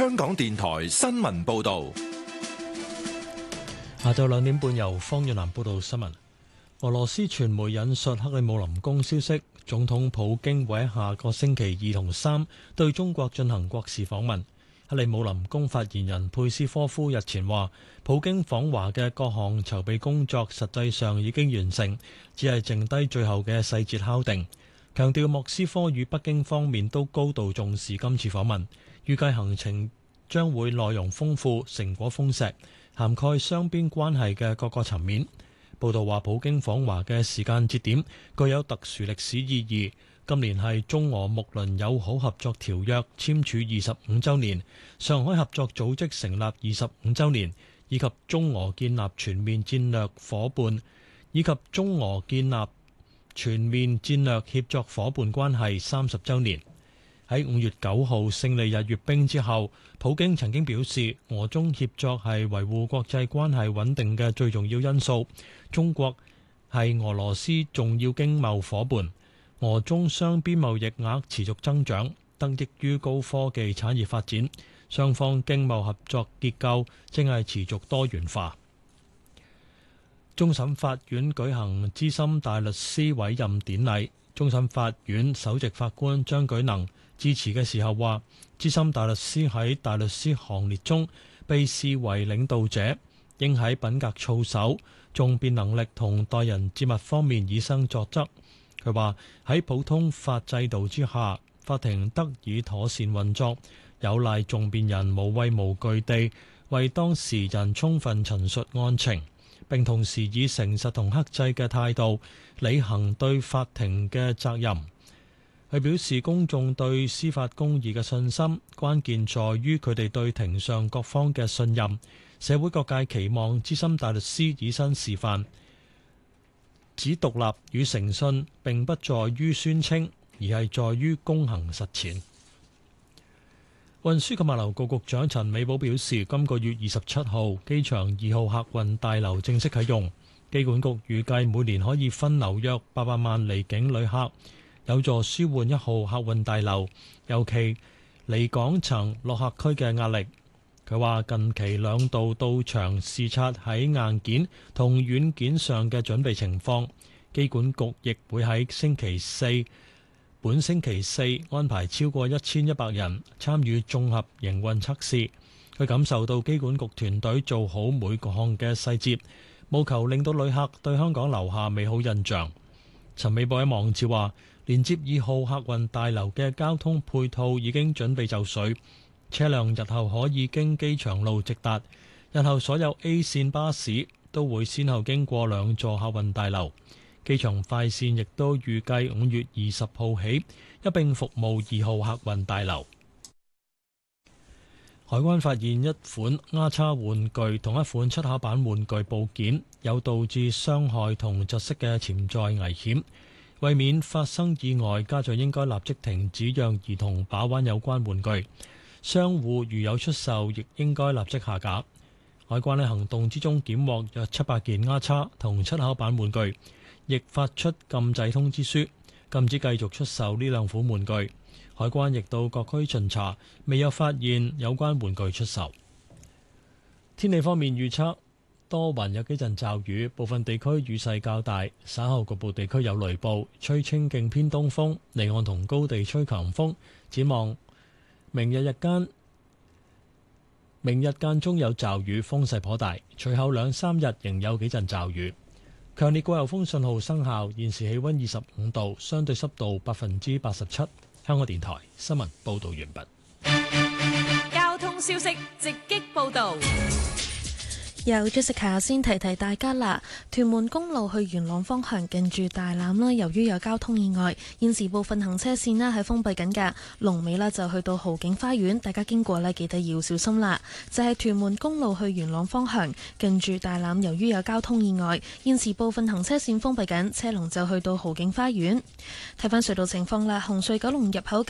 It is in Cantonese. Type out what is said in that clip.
香港電台新聞報道。 下晝2點半由方遠南報道新聞。俄羅斯傳媒引述克里姆林宮消息，總統普京會喺下個星期2同3對中國進行國事訪問。克里姆林宮發言人佩斯科夫日前話，普京訪華嘅各項籌備工作實際上已經完成，只係剩低最後嘅細節敲定。強調莫斯科與北京方面都高度重視今次訪問，預計行程將會內容豐富、成果豐碩，涵蓋雙邊關係嘅各個層面。報道話，普京訪華嘅時間節點具有特殊歷史意義。今年係中俄睦鄰友好合作條約簽署25週年，上海合作組織成立25週年，以及中俄建立全面戰略夥伴協作夥伴關係30週年。喺5月9號勝利日閱兵之後，普京曾經表示，俄中協作係維護國際關係穩定嘅最重要因素。中國係俄羅斯重要經貿夥伴，俄中雙邊貿易額持續增長，得益於高科技產業發展。雙方經貿合作結構正係持續多元化。終審法院舉行資深大律師委任典禮，終審法院首席法官張舉能致辭嘅時候話，資深大律師喺大律師行列中被視為領導者，應喺品格操守、訟辯能力同待人接物方面以身作則。佢話喺普通法制度之下，法庭得以妥善運作，有賴訟辯人無畏無懼地為當事人充分陳述案情，並同時以誠實同克制嘅態度履行對法庭嘅責任。佢表示，公眾對司法公義嘅信心，關鍵在於佢哋對庭上各方嘅信任。社會各界期望資深大律師以身示範，指獨立與誠信並不在於宣稱，而係在於躬行實踐。運輸及物流局局長陳美寶表示，今個月27號機場2號客運大樓正式啟用，機管局預計每年可以分流約800萬離境旅客，有助舒緩1號客運大樓尤其離港層落客區嘅壓力。佢話近期2度到場視察喺硬件同軟件上嘅準備情況，機管局亦會喺本星期四安排超過1100人參與綜合營運測試。佢感受到機管局團隊做好每個項嘅細節，務求令到旅客對香港留下美好印象。陳美寶喺網誌話，連接2號客運大樓嘅交通配套已經準備就緒，車輛日後可以經機場路直達。日後所有 A 線巴士都會先後經過2座客運大樓。機場快線亦都預計5月20號起一併服務2號客運大樓。海關發現一款丫叉玩具同一款出口版玩具部件有導致傷害同窒息嘅潛在危險，為免發生意外，家長應該立即停止讓兒童把玩有關玩具。商戶如有出售，亦應該立即下架。海關喺行動之中檢獲約700件丫叉同出口版玩具，亦發出禁制通知書，禁止繼續出售呢2款玩具。海關亦到各區巡查，未有發現有關玩具出售。天氣方面預測，多雲有幾陣驟雨，部分地區雨勢較大，稍後局部地區有雷暴，吹清勁偏東風，離岸同高地吹強風。展望明日間中有驟雨，風勢頗大，隨後2-3日仍有幾陣驟雨。強烈季候風信號生效，現時氣溫25度，相對濕度87%。香港電台新聞報道完畢。交通消息直擊報道。 由 Jessica 先提提大家啦，屯門公路去元朗方向近住大欖啦，由於有交通意外，現時部分行車線啦係封閉緊㗎，龍尾啦就去到豪景花園，大家經過呢記得要小心啦。就係屯門公路去元朗方向近住大欖，由於有交通意外，現時部分行車線封閉緊，車龍就去到豪景花園。睇返隧道情況啦，紅隧九龍入口